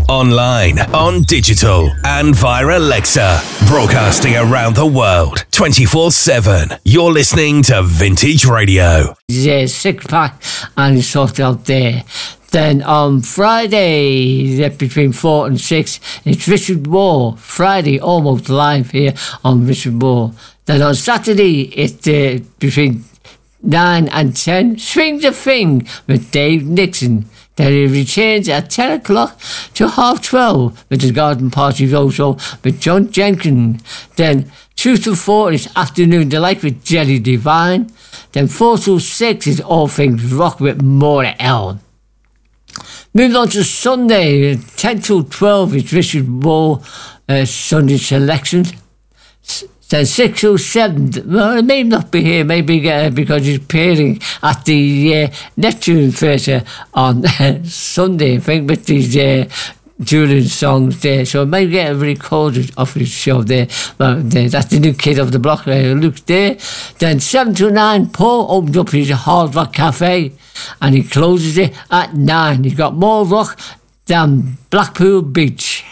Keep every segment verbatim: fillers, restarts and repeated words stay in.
online, on digital, and via Alexa. Broadcasting around the world, twenty-four seven. You're listening to Vintage Radio. Yeah, six pack, and it's sorted out there. Then on Friday, between four and six, it's Richard Moore. Friday, almost live here on Richard Moore. Then on Saturday, it's uh, between nine and ten, Swing the Thing with Dave Nixon. Then he returns at ten o'clock to half twelve with the Garden Party Roadshow with John Jenkins. Then two to four is Afternoon Delight with Jelly Divine. Then four to six is All Things Rock with Maura L. Moving on to Sunday, ten to twelve is Richard Moore, uh, Sunday Selection. Then six to seven, well, it may not be here, maybe uh, because he's appearing at the uh, Neptune Theatre on uh, Sunday, I think, with these uh, Julian songs there. So I may get a recorded of his show there. Well, there, that's the new kid of the block, uh, Luke there. Then seven to nine, Paul opens up his Hard Rock Cafe and he closes it at nine. He's got more rock than Blackpool Beach.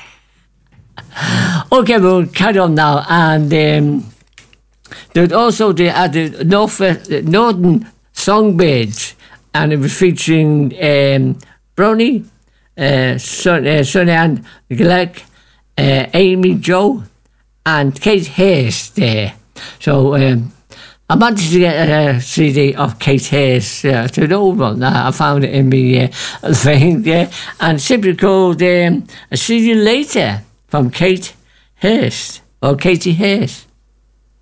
Okay, we'll carry on now. And um, there's also the, uh, the North, uh, Northern Songbirds, and it was featuring um, Brownie, uh, Son, uh, Sonny Ann Glegg, uh, Amy Joe, and Kate Hayes there. So um, I managed to get a C D of Kate Hayes, uh, to an old one. I found it in my uh, thing there, and simply called um, "I See You Later" from Kate Hayes, or Katie Hayes.